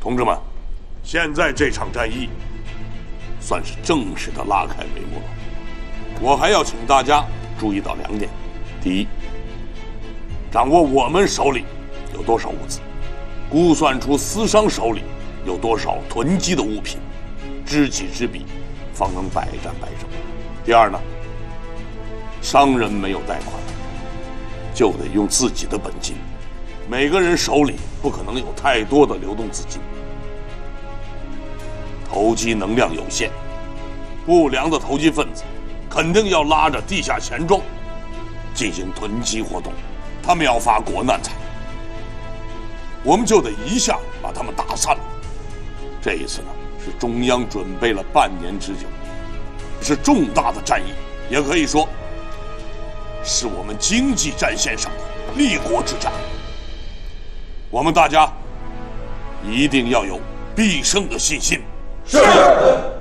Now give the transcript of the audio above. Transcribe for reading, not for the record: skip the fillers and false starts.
同志们，现在这场战役算是正式的拉开帷幕了。我还要请大家注意到2点：第一，掌握我们手里有多少物资，估算出私商手里有多少囤积的物品，知己知彼，方能百战百胜。第二呢，商人没有贷款，就得用自己的本金，每个人手里不可能有太多的流动资金，投机能量有限，不良的投机分子肯定要拉着地下钱庄进行囤积活动，他们要发国难财，我们就得一下把他们打散了。这一次呢，是中央准备了半年之久，是重大的战役，也可以说是我们经济战线上的立国之战。我们大家一定要有必胜的信心。 是。